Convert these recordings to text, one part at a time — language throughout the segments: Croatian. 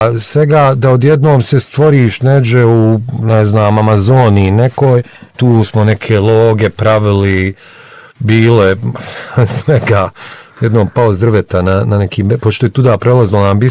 Svega da odjednom se stvoriš neđe u, ne znam, Amazoniji nekoj, tu smo neke loge pravili, bile svega, jednom pao s drveta na neki, pošto je tuda prelazila nam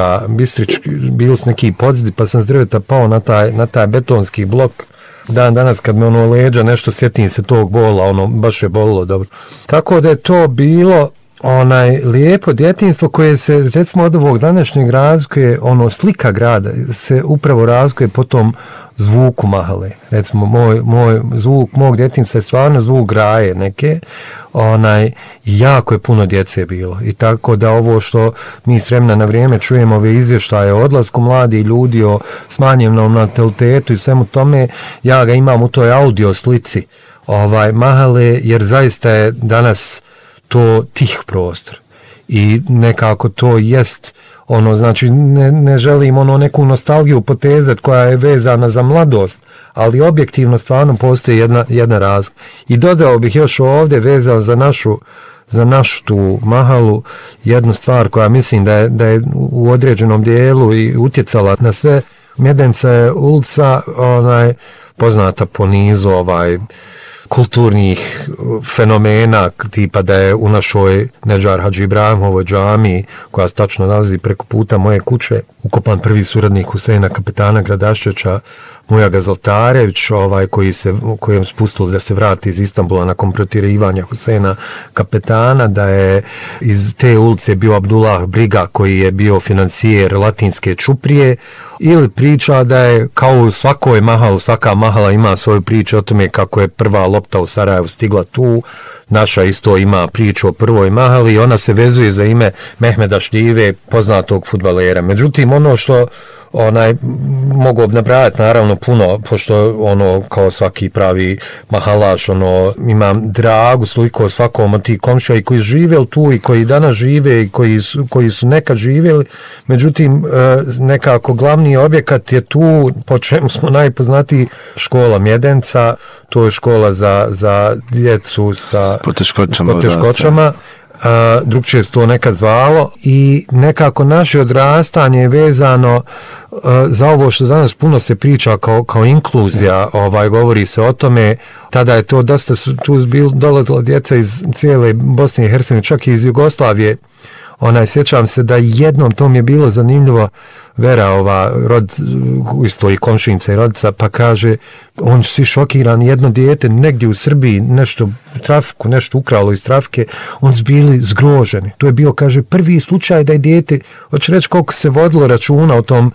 bili su neki podzdi, pa sam s drveta pao na taj betonski blok. Danas kad me leđa nešto sjetim se tog bola, baš je bolilo dobro. Tako da je to bilo lijepo djetinjstvo koje se recimo od ovog današnjeg razlikuje, slika grada se upravo razlikuje po tom zvuku Mahale. Recimo moj zvuk mog djetinjstva je stvarno zvuk graje neke, jako je puno djece bilo i tako da ovo što mi s vremena na vrijeme čujemo ove izvještaje o odlasku mladih ljudi, o smanjenom natalitetu i svemu tome, ja ga imam u toj audio slici Mahale, jer zaista je danas to tih prostor i nekako to jest znači ne želim neku nostalgiju potezat koja je vezana za mladost, ali objektivno stvarno postoji jedna razlika. I dodao bih još ovdje vezao za našu tu Mahalu jednu stvar koja mislim da je u određenom dijelu i utjecala na sve. Mjedenca je ulica poznata po nizu kulturnih fenomena, tipa da je u našoj Nedžar Hadži Ibrahimovoj džamiji, koja se tačno nalazi preko puta moje kuće, ukopan prvi suradnik Huseina kapetana Gradašćeća, Mujaga Zaltarević, kojem spustilo da se vrati iz Istanbula nakon protjerivanja Huseina kapetana, da je iz te ulice bio Abdullah Briga, koji je bio financijer Latinske čuprije, ili priča da je kao u svakoj mahalu, svaka mahala ima svoju priču o tome kako je prva lopta u Sarajevu stigla tu. Naša isto ima priču o prvoj mahali i ona se vezuje za ime Mehmeda Šljive, poznatog fudbalera. Međutim, ono što mogu nabrajati naravno puno, pošto kao svaki pravi mahalaš, imam dragu sliku o svakom od tih komšija i koji žive tu i koji danas žive i koji su nekad živjeli. Međutim, nekako glavni objekat je tu, po čemu smo najpoznatiji, škola Mjedenca, to je škola za djecu sa poteškoćama. Drugčije se to nekad zvalo i nekako naše odrastanje je vezano za ovo što danas puno se priča kao inkluzija, govori se o tome. Tada je to dosta tu dolazila djeca iz cijele Bosne i Hercegovine, čak i iz Jugoslavije. Sjećam se da jednom to mi je bilo zanimljivo, Vera, isto i komšinca i rodica, pa kaže, oni su svi šokirani, jedno dijete negdje u Srbiji nešto ukralo iz trafike, oni su bili zgroženi. To je bio, kaže, prvi slučaj da je dijete, hoće reći koliko se vodilo računa o tom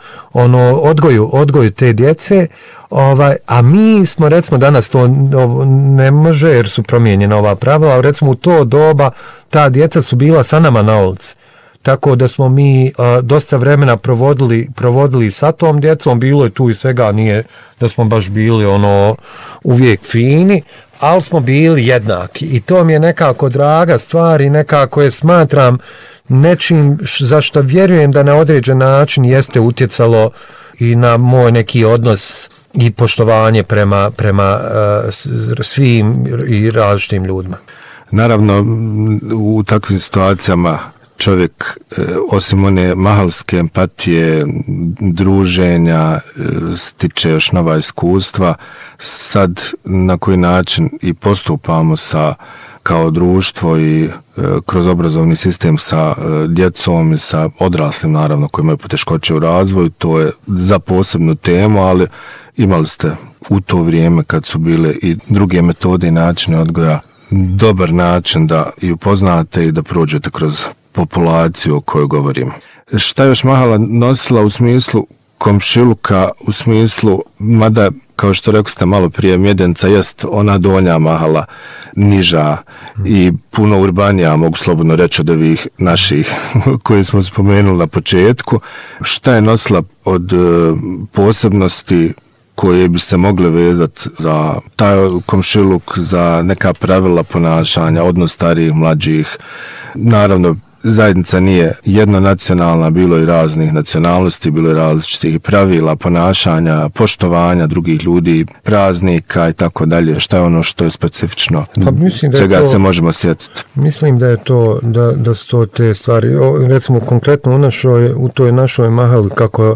odgoju te djece, a mi smo, recimo, danas to ne može jer su promijenjena ova pravila, ali recimo u to doba ta djeca su bila sa nama na ulici. Tako da smo mi dosta vremena provodili sa tom djecom, bilo je tu i svega, nije da smo baš bili uvijek fini, ali smo bili jednaki i to mi je nekako draga stvar i nekako je smatram nečim zašto vjerujem da na određen način jeste utjecalo i na moj neki odnos i poštovanje prema svim i različitim ljudima. Naravno, u takvim situacijama čovjek, osim one mahalske empatije, druženja, stiče još nova iskustva. Sad na koji način i postupamo kao društvo i kroz obrazovni sistem sa djecom i sa odraslim, naravno, koji imaju poteškoće u razvoju, to je za posebnu temu, ali imali ste u to vrijeme kad su bile i druge metode i načine odgoja dobar način da i upoznate i da prođete kroz populaciju o kojoj govorimo. Šta još mahala nosila u smislu komšiluka, u smislu, mada kao što rekli ste malo prije, Mjedenca jest ona donja mahala, niža i puno urbanija, mogu slobodno reći, od ovih naših koje smo spomenuli na početku. Šta je nosila od posebnosti koje bi se mogle vezati za taj komšiluk, za neka pravila ponašanja, odnos starijih, mlađih? Naravno, zajednica nije jednonacionalna, bilo je raznih nacionalnosti, bilo je različitih pravila, ponašanja, poštovanja drugih ljudi, praznika i tako dalje. Šta je ono što je specifično, čega se možemo sjetiti? Mislim da je to, da su to te stvari. Recimo konkretno u toj našoj mahali, kako